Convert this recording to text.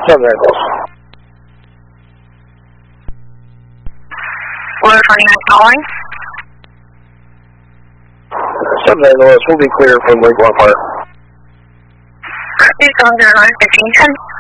7 Angles. Florida 29 calling. 7 Angles, we'll be clear from Lake Lockhart. Please go 09 1510.